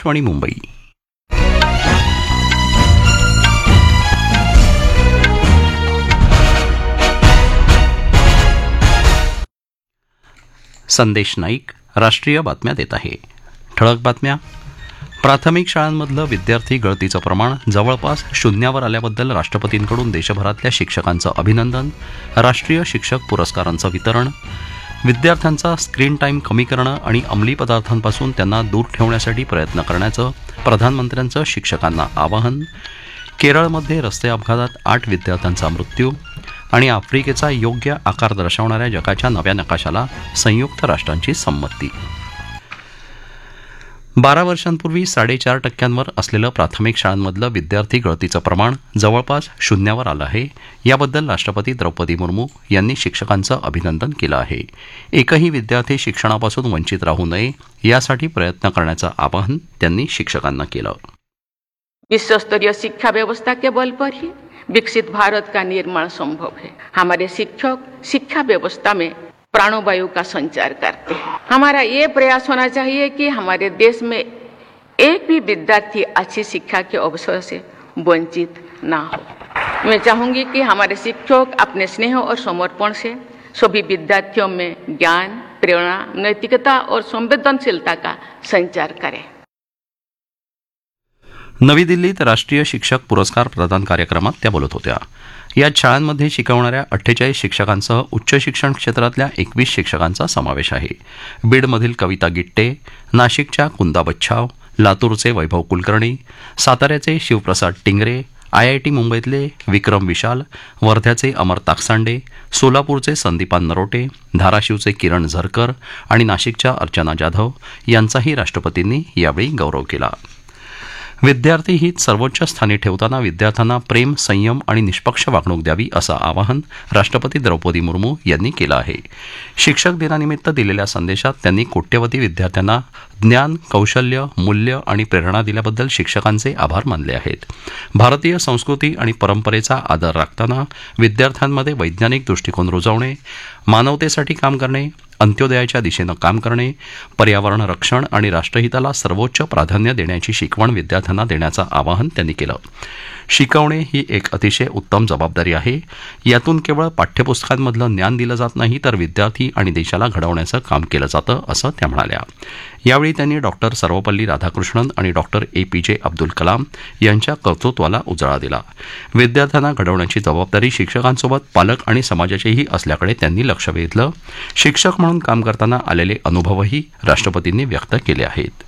आकाशवाणी मुंबई. संदेश नाईक राष्ट्रीय बातम्या देत आहे. ठळक बातम्या. प्राथमिक शाळांमधलं विद्यार्थी गळतीचं प्रमाण जवळपास शून्यावर आल्याबद्दल राष्ट्रपतींकडून देशभरातल्या शिक्षकांचं अभिनंदन. राष्ट्रीय शिक्षक पुरस्कारांचं वितरण. विद्यार्थ्यांचा स्क्रीन टाईम कमी करणं आणि अंमली पदार्थांपासून त्यांना दूर ठेवण्यासाठी प्रयत्न करण्याचं प्रधानमंत्र्यांचं शिक्षकांना आवाहन. केरळमध्ये रस्ते अपघातात 8 विद्यार्थ्यांचा मृत्यू. आणि आफ्रिकेचा योग्य आकार दर्शवणाऱ्या जगाच्या नव्या नकाशाला संयुक्त राष्ट्रांची संमती. 12 वर्षांपूर्वी 4.5% असलेलं प्राथमिक शाळांमधलं विद्यार्थी गळतीचं प्रमाण जवळपास शून्यावर आलं आहे. याबद्दल राष्ट्रपती द्रौपदी मुर्मू यांनी शिक्षकांचं अभिनंदन केलं आहे. एकही विद्यार्थी शिक्षणापासून वंचित राहू नये यासाठी प्रयत्न करण्याचं आवाहन त्यांनी शिक्षकांना केलं. विश्वस्तरीय शिक्षा व्यवस्था के बल पर ही विकसित भारत का निर्माण संभव है. हमारे शिक्षक शिक्षा व्यवस्था में प्राणवायु का संचार करते हैं. हमारा ये प्रयास होना चाहिए कि हमारे देश में एक भी विद्यार्थी अच्छी शिक्षा के अवसर से वंचित ना हो. मैं चाहूंगी कि हमारे शिक्षक अपने स्नेह और समर्पण से सभी विद्यार्थियों में ज्ञान, प्रेरणा, नैतिकता और संवेदनशीलता का संचार करें. नवी दिल्लीत राष्ट्रीय शिक्षक पुरस्कार प्रदान कार्यक्रमात त्या बोलत होत्या. यात शाळांमध्ये शिकवणाऱ्या 48 शिक्षकांसह उच्च शिक्षण क्षेत्रातल्या 21 शिक्षकांचा समावेश आहे. बीडमधील कविता गिट्टे, नाशिकच्या कुंदा बच्छाव, लातूरचे वैभव कुलकर्णी, साताऱ्याचे शिवप्रसाद टिंगरे, IIT मुंबईतले विक्रम विशाल, वर्ध्याचे अमर ताकसांडे, सोलापूरचे संदीपान नरोटे, धाराशिवचे किरण झरकर आणि नाशिकच्या अर्चना जाधव यांचाही राष्ट्रपतींनी यावेळी गौरव केला. विद्यार्थी हित सर्वोच्च स्थानी ठेवताना विद्यार्थ्यांना प्रेम, संयम आणि निष्पक्ष वागणूक द्यावी असं आवाहन राष्ट्रपती द्रौपदी मुर्मू यांनी केलं आहे. शिक्षक दिनानिमित्त दिलेल्या संदेशात त्यांनी कोट्यवधी विद्यार्थ्यांना ज्ञान, कौशल्य, मूल्य आणि प्रेरणा दिल्याबद्दल शिक्षकांचे आभार मानले आहेत. भारतीय संस्कृती आणि परंपरेचा आदर राखताना विद्यार्थ्यांमध्ये वैज्ञानिक दृष्टिकोन रुजवणे, मानवतेसाठी काम करणे, अंत्योदयाच्या दिशेनं काम करणे, पर्यावरण रक्षण आणि राष्ट्रहिताला सर्वोच्च प्राधान्य देण्याची शिकवण विद्यार्थ्यांना देण्याचं आवाहन त्यांनी केलं. शिकवणे ही एक अतिशय उत्तम जबाबदारी आहे. यातून केवळ पाठ्यपुस्तकांमधलं ज्ञान दिलं जात नाही, तर विद्यार्थी आणि देशाला घडवण्याचं काम केलं जातं असं त्या म्हणाल्या. यावेळी त्यांनी डॉक्टर सर्वपल्ली राधाकृष्णन आणि डॉक्टर APJ अब्दुल कलाम यांच्या कर्तृत्वाला उजाळा दिला. विद्यार्थ्यांना घडवण्याची जबाबदारी शिक्षकांसोबत पालक आणि समाजाचीही असल्याकडे त्यांनी लक्ष वेधलं. शिक्षक म्हणून काम करताना आलेले अनुभवही राष्ट्रपतींनी व्यक्त केले आहेत.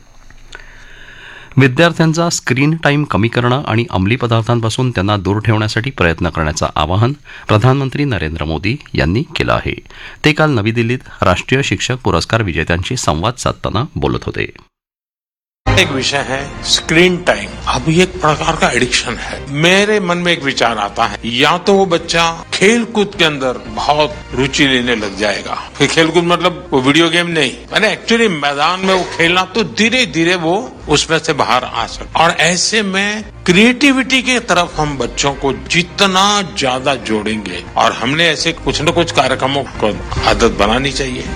विद्यार्थ्यांचा स्क्रीन टाईम कमी करणं आणि अंमली पदार्थांपासून त्यांना दूर ठेवण्यासाठी प्रयत्न करण्याचं आवाहन प्रधानमंत्री नरेंद्र मोदी यांनी केलं आहे. ते काल नवी दिल्लीत राष्ट्रीय शिक्षक पुरस्कार विजेत्यांशी संवाद साधताना बोलत होते. एक विषय है स्क्रीन टाइम. अब ये एक प्रकार का एडिक्शन है. मेरे मन में एक विचार आता है, या तो वो बच्चा खेल कूद के अंदर बहुत रुचि लेने लग जाएगा. फिर खेल कूद मतलब वो वीडियो गेम नहीं, मैंने एक्चुअली मैदान में वो खेलना, तो धीरे धीरे वो उसमें से बाहर आ सकता. और ऐसे में क्रिएटिविटी की तरफ हम बच्चों को जितना ज्यादा जोड़ेंगे, और हमने ऐसे कुछ न कुछ कार्यक्रमों को आदत बनानी चाहिए.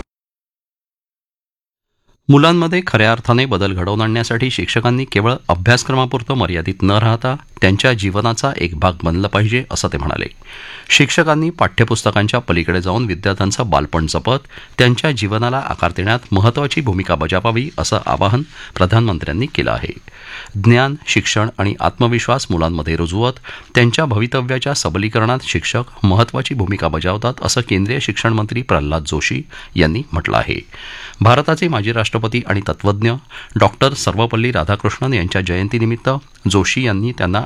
मुलांमध्ये खऱ्या अर्थाने बदल घडवून आणण्यासाठी शिक्षकांनी केवळ अभ्यासक्रमापुरतं मर्यादित न राहता त्यांच्या जीवनाचा एक भाग बनलं पाहिजे असं ते म्हणाले. शिक्षकांनी पाठ्यपुस्तकांच्या पलीकडे जाऊन विद्यार्थ्यांचं बालपण जपत त्यांच्या जीवनाला आकार देण्यात महत्त्वाची भूमिका बजावावी असं आवाहन प्रधानमंत्र्यांनी केलं आहे. ज्ञान, शिक्षण आणि आत्मविश्वास मुलांमध्ये रुजवत त्यांच्या भवितव्याच्या सबलीकरणात शिक्षक महत्त्वाची भूमिका बजावतात असं केंद्रीय शिक्षण मंत्री प्रल्हाद जोशी यांनी म्हटलं आहे. भारताचे माजी राष्ट्रपती आणि तत्वज्ञ डॉक्टर सर्वपल्ली राधाकृष्णन यांच्या जयंतीनिमित्त जोशी यांनी त्यांना